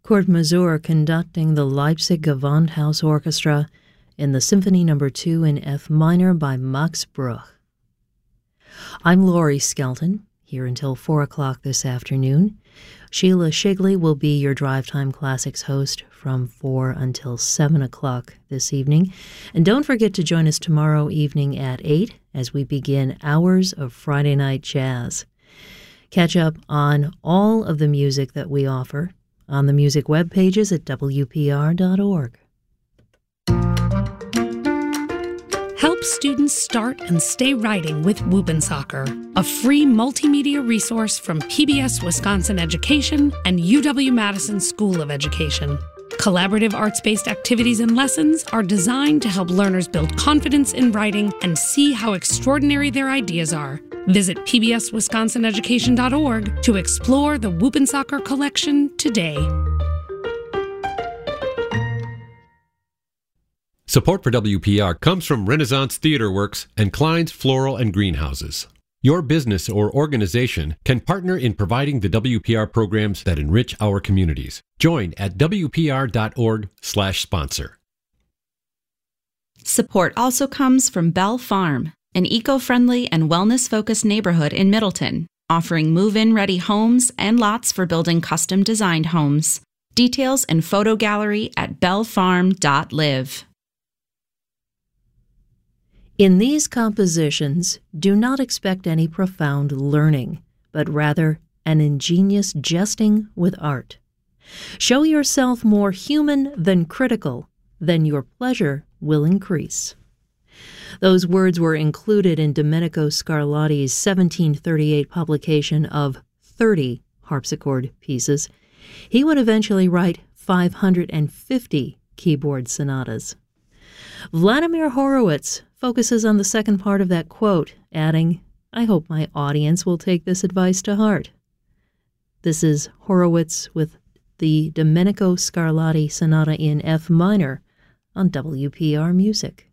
Kurt Masur conducting the Leipzig Gewandhaus Orchestra in the Symphony No. 2 in F minor by Max Bruch. I'm Laurie Skelton, here until 4 o'clock this afternoon. Sheila Shigley will be your Drive Time Classics host from 4 until 7 o'clock this evening. And don't forget to join us tomorrow evening at 8 as we begin Hours of Friday Night Jazz. Catch up on all of the music that we offer on the music web pages at WPR.org. Help students start and stay writing with Whoop'N' a free multimedia resource from PBS Wisconsin Education and UW-Madison School of Education. Collaborative arts-based activities and lessons are designed to help learners build confidence in writing and see how extraordinary their ideas are. Visit pbswisconsinaeducation.org to explore the Whoop'N' collection today. Support for WPR comes from Renaissance Theater Works and Klein's Floral and Greenhouses. Your business or organization can partner in providing the WPR programs that enrich our communities. Join at WPR.org/sponsor. Support also comes from Bell Farm, an eco-friendly and wellness-focused neighborhood in Middleton, offering move-in ready homes and lots for building custom-designed homes. Details and photo gallery at bellfarm.live. In these compositions, do not expect any profound learning, but rather an ingenious jesting with art. Show yourself more human than critical, then your pleasure will increase. Those words were included in Domenico Scarlatti's 1738 publication of 30 harpsichord pieces. He would eventually write 550 keyboard sonatas. Vladimir Horowitz focuses on the second part of that quote, adding, "I hope my audience will take this advice to heart." This is Horowitz with the Domenico Scarlatti Sonata in F minor on WPR Music.